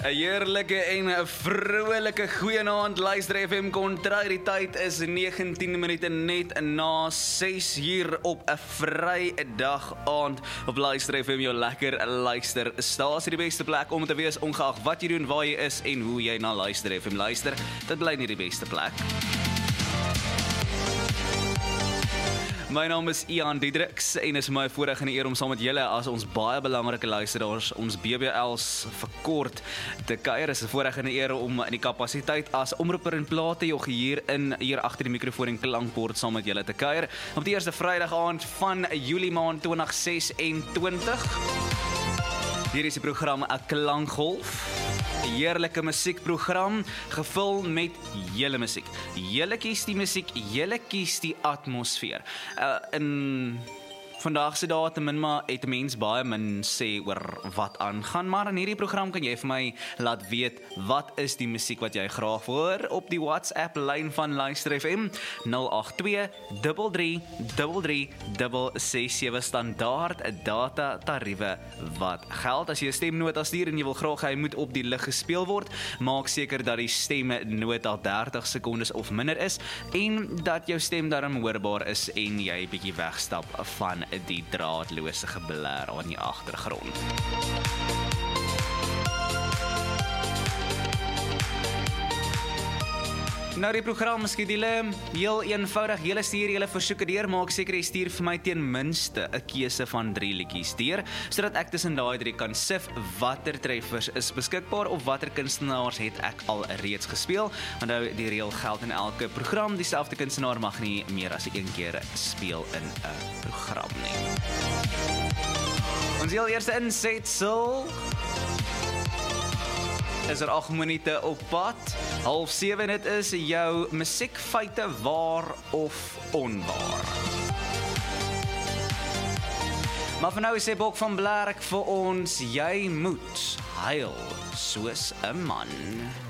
'n heerlike en 'n vrolike goeienaand, luister FM Kontrair. Die tyd is 19 minute net na 6 hier op 'n Vrydag aand op Luister FM, jou lekker luister stasie, die beste plek om te wees, ongeag wat jy doen, waar jy is en hoe jy na Luister FM luister. Dit bly nie die beste plek. My naam is Ian Diedriks en is my voorreg en eer om saam met julle as ons baie belangrike luisteraars, ons BBL's verkort te kuier. Is 'n voorreg en eer om in die kapasiteit as omroeper en platenjog hier agter die mikrofoon en klankbord saam met julle te kuier. Op die eerste Vrydag aand van Julie maand 2026. Hier is die program 'n Klankgolf. 'n heerlike musiekprogram, gevul met julle musiek. Julle kies die musiek, julle kies die atmosfeer. In vandag se dae het 'n mens baie min sê oor wat aangaan, maar in hierdie program kan jy vir my laat weet wat is die musiek wat jy graag hoor op die WhatsApp lyn van Luister FM 082 33 337 standaard data tariewe wat geld. As jy 'n stemnota stuur en jy wil graag hy moet op die lig gespeel word, maak seker dat die stemnota 30 sekondes of minder is en dat jou stem daarom hoorbaar is en jy bietjie wegstap van die draadlose geblær aan die agtergrond. Nou die programskedule, heel eenvoudig, julle stuur julle versoeke deur, maak seker jy stuur vir my ten minste 'n keuse van 3 liedjies deur, sodat ek tussen daai 3 kan sif watter treffers is beskikbaar of watter kunstenaars het ek al reeds gespeel. Onthou, die reël geld in elke program, dieselfde kunstenaar mag nie meer as 1 keer speel in 'n program nie. Ons heel eerste insetsel is 8 minute op pad. 6:30, dit is jou musiekfeite waar of onwaar. Maar vir nou sê Bok van Blerk vir ons, jy moet huil soos 'n man.